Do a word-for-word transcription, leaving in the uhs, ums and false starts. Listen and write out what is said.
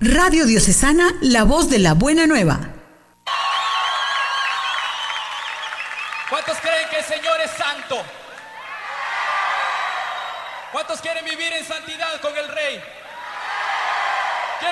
Radio Diocesana, la voz de la buena nueva. ¿Cuántos creen que el Señor es santo? ¿Cuántos quieren vivir en santidad con el Rey?